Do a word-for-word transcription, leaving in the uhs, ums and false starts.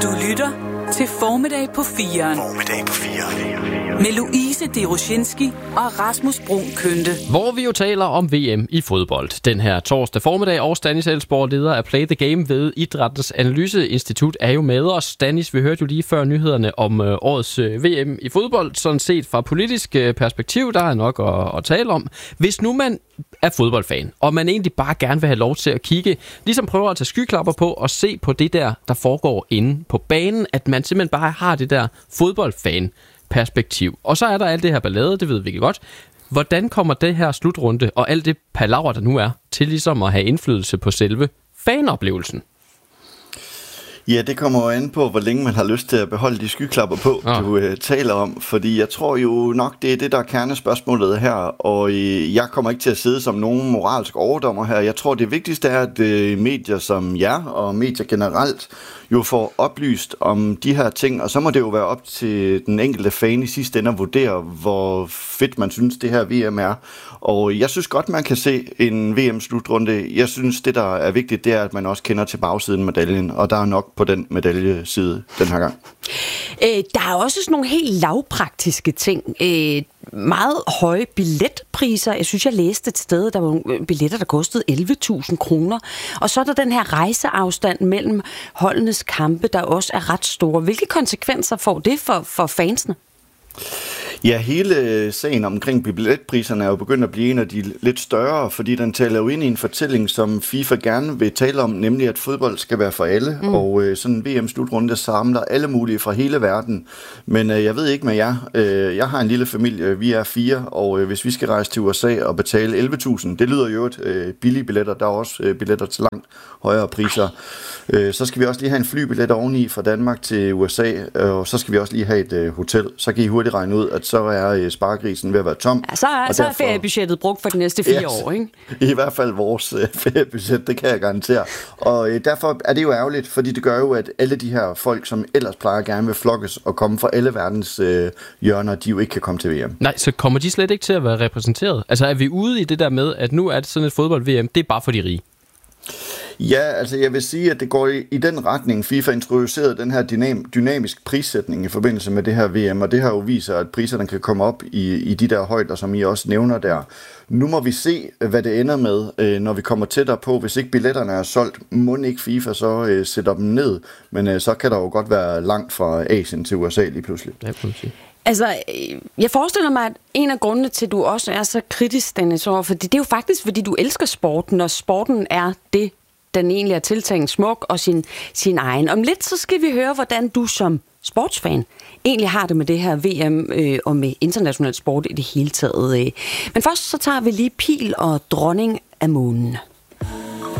Du lytter til Formiddag på firen. Formiddag på firen. Med Louise Deroshinski og Rasmus Brun Kønte. Hvor vi jo taler om V M i fodbold. Den her torsdag formiddag, og Stanis Elsborg, leder af Play the Game ved Idrættens Analyseinstitut, er jo med os. Stanis, vi hørte jo lige før nyhederne om øh, årets øh, V M i fodbold. Sådan set fra politisk øh, perspektiv, der er nok at, at tale om. Hvis nu man er fodboldfan, og man egentlig bare gerne vil have lov til at kigge, ligesom prøver at tage skyklapper på og se på det der, der foregår inde på banen, at man simpelthen bare har det der fodboldfan perspektiv. Og så er der alt det her ballade, det ved vi ikke godt. Hvordan kommer det her slutrunde og alt det palaver, der nu er, til ligesom at have indflydelse på selve fanoplevelsen? Ja, det kommer jo an på, hvor længe man har lyst til at beholde de skyklapper på, ja. du øh, taler om. Fordi jeg tror jo nok, det er det, der er kernespørgsmålet her. Og øh, jeg kommer ikke til at sidde som nogen moralsk overdommer her. Jeg tror, det vigtigste er, at øh, medier som jer og medier generelt jo får oplyst om de her ting. Og så må det jo være op til den enkelte fan i sidste ende at vurdere, hvor fedt man synes, det her V M er. Og jeg synes godt, man kan se en V M-slutrunde. Jeg synes, det der er vigtigt, det er, at man også kender til bagsiden af medaljen. Og der er nok på den medaljeside den her gang. Øh, der er også sådan nogle helt lavpraktiske ting. Øh, meget høje billetpriser. Jeg synes, jeg læste et sted, der var nogle billetter, der kostede elleve tusind kroner. Og så er der den her rejseafstand mellem holdenes kampe, der også er ret store. Hvilke konsekvenser får det for, for fansene? Ja, hele sagen omkring billetpriserne er jo begyndt at blive en af de lidt større, fordi den taler jo ind i en fortælling, som FIFA gerne vil tale om, nemlig at fodbold skal være for alle, mm. og øh, sådan en V M-slutrunde samler alle mulige fra hele verden. Men øh, jeg ved ikke med jer, øh, jeg har en lille familie, vi er fire, og øh, hvis vi skal rejse til U S A og betale elleve tusind, det lyder jo et øh, billige billetter, der er også øh, billetter til langt højere priser. Øh, så skal vi også lige have en flybillet oveni fra Danmark til U S A, øh, og så skal vi også lige have et øh, hotel. Så kan I hurtigt regne ud, at så er øh, sparegrisen ved at være tom. Ja, så er, så er derfor, feriebudgettet brugt for de næste fire yes, år, ikke? I hvert fald vores øh, feriebudget, det kan jeg garantere. Og øh, derfor er det jo ærgerligt, fordi det gør jo, at alle de her folk, som ellers plejer gerne vil flokkes og komme fra alle verdens øh, hjørner, de jo ikke kan komme til V M. Nej, så kommer de slet ikke til at være repræsenteret? Altså er vi ude i det der med, at nu er det sådan et fodbold-V M, det er bare for de rige? Ja, altså jeg vil sige, at det går i, i den retning. FIFA introducerede den her dynam, dynamisk prissætning i forbindelse med det her V M, og det har jo vist sig, at priserne kan komme op i, i de der højder, som I også nævner der. Nu må vi se, hvad det ender med, øh, når vi kommer tættere på. Hvis ikke billetterne er solgt, må ikke FIFA så øh, sætter dem ned, men øh, så kan der jo godt være langt fra Asien til U S A lige pludselig. Ja, pludselig. Altså, jeg forestiller mig, at en af grundene til, at du også er så kritisk, Dennis, over, fordi det er jo faktisk, fordi du elsker sporten, og sporten er det, den egentlig er tiltænkt smuk og sin, sin egen. Om lidt, så skal vi høre, hvordan du som sportsfan egentlig har det med det her V M øh, og med international sport i det hele taget. Øh. Men først så tager vi lige Pil og Dronning af Månen.